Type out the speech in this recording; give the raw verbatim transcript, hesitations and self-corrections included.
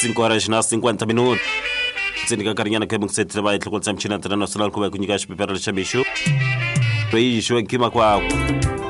cinco horas na cinquenta minutos. Tsindika karinyana kaya mungse trabalho tlokol sa mchina internacional kuba kunyika shpipera lishabishu. País o enkima kwa